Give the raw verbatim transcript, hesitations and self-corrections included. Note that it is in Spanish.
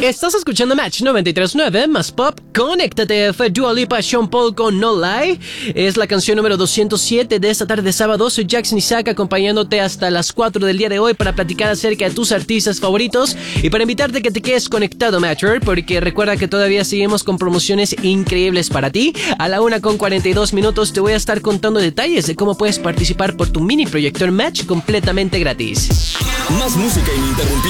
Estás escuchando Match noventa y tres punto nueve más pop. Conéctate. Fue Dua Lipa, Sean Paul con No Lie. Es la canción número doscientos siete de esta tarde de sábado. Soy Jackson Isaac, acompañándote hasta las cuatro del día de hoy para platicar acerca de tus artistas favoritos y para invitarte a que te quedes conectado, Matcher, porque recuerda que todavía seguimos con promociones increíbles para ti. A la una con cuarenta y dos minutos te voy a estar contando detalles de cómo puedes participar por tu mini proyector Match completamente gratis. Más música ininterrumpida.